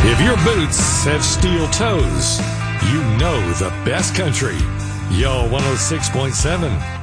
If your boots have steel toes, you know the best country. Yo, 106.7